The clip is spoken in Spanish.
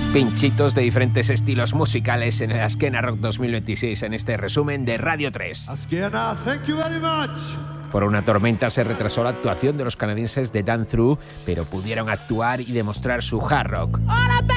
Pinchitos de diferentes estilos musicales en el Askena Rock 2026 en este resumen de Radio 3. Askena, thank you very much. Por una tormenta se retrasó la actuación de los canadienses de Dan Through, pero pudieron actuar y demostrar su hard rock.